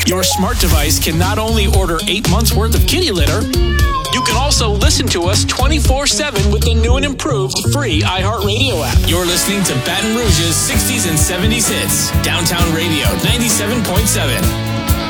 Your smart device can not only order 8 months worth of kitty litter, you can also listen to us 24/7 with the new and improved free iHeartRadio app. You're listening to Baton Rouge's 60s and 70s hits. Downtown Radio 97.7.